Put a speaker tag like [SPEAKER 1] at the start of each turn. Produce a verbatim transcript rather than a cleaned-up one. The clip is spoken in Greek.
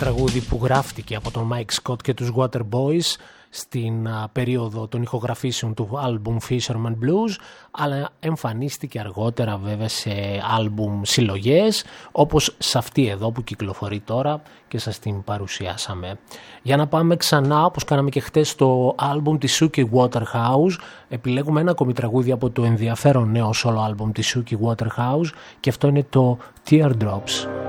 [SPEAKER 1] τραγούδι που γράφτηκε από τον Mike Scott και τους Waterboys στην uh, περίοδο των ηχογραφήσεων του άλμπουμ Fisherman Blues, αλλά εμφανίστηκε αργότερα βέβαια σε άλμπουμ συλλογές, όπως σε αυτή εδώ που κυκλοφορεί τώρα και σας την παρουσιάσαμε. Για να πάμε ξανά, όπως κάναμε και χτες, στο άλμπουμ της Suki Waterhouse, επιλέγουμε ένα ακόμη τραγούδι από το ενδιαφέρον νέο solo άλμπουμ της Suki Waterhouse και αυτό είναι το Teardrops.